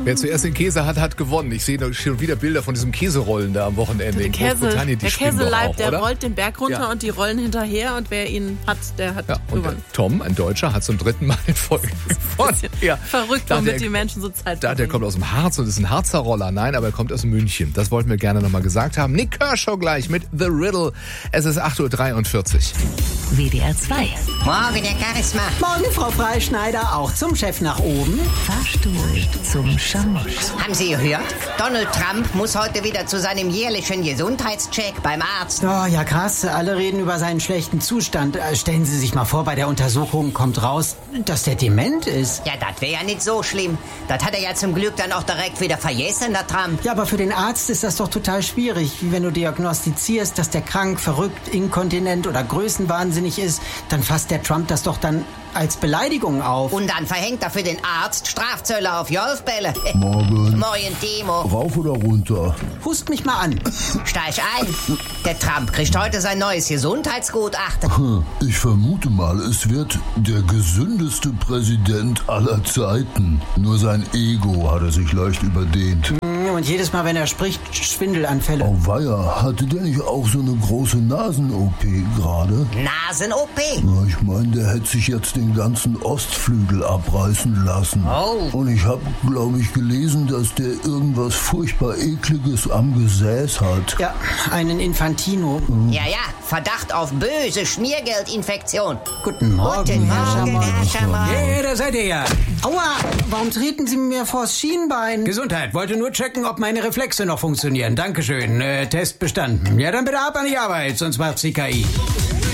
Wer zuerst den Käse hat, hat gewonnen. Ich sehe schon wieder Bilder von diesem Käserollen da am Wochenende in Großbritannien. Der Käseleib, der oder? rollt den Berg runter und die rollen hinterher und wer ihn hat, der hat gewonnen. Tom, ein Deutscher, hat zum 3. Mal in Folge gewonnen. Verrückt, womit die Menschen so Zeit verbringen. Der kommt aus dem Harz und ist ein Harzer Roller. Nein, aber er kommt aus München. Das wollten wir gerne nochmal gesagt haben. Nick Kershaw gleich mit The Riddle. Es ist 8.43 Uhr. WDR 2. Morgen, Herr Charisma. Morgen, Frau Freischneider, auch zum Chef nach oben. Fahrstuhl zum Schamott. Haben Sie gehört? Donald Trump muss heute wieder zu seinem jährlichen Gesundheitscheck beim Arzt. Oh, ja krass, alle reden über seinen schlechten Zustand. Stellen Sie sich mal vor, bei der Untersuchung kommt raus, dass der dement ist. Ja, das wäre ja nicht so schlimm. Das hat er ja zum Glück dann auch direkt wieder vergessen, der Trump. Ja, aber für den Arzt ist das doch total schwierig. Wenn du diagnostizierst, dass der krank, verrückt, inkontinent oder größenwahnsinnig ist, dann fasst der Trump das doch dann als Beleidigung auf. Und dann verhängt er für den Arzt Strafzölle auf Jolfbälle. Morgen. Moin, Timo. Rauf oder runter? Hust mich mal an. Steig ein. Der Trump kriegt heute sein neues Gesundheitsgutachten. Ich vermute mal, es wird der gesündeste Präsident aller Zeiten. Nur sein Ego hat er sich leicht überdehnt. Und jedes Mal, wenn er spricht, Schwindelanfälle. Oh weia, hatte der nicht auch so eine große Nasen-OP gerade? Nasen-OP? Na, ich meine, der hätte sich jetzt den ganzen Ostflügel abreißen lassen. Oh. Und ich habe, glaube ich, gelesen, dass der irgendwas furchtbar Ekliges am Gesäß hat. Ja, einen Infantino. Ja, Verdacht auf böse Schmiergeldinfektion. Guten Morgen, Guten Herr Morgen, Schammer. Herr Schammer. Hey, da seid ihr ja. Aua, warum treten Sie mir vors Schienbein? Gesundheit. Wollte nur checken, ob meine Reflexe noch funktionieren. Dankeschön. Test bestanden. Ja, dann bitte ab an die Arbeit, sonst macht's die KI.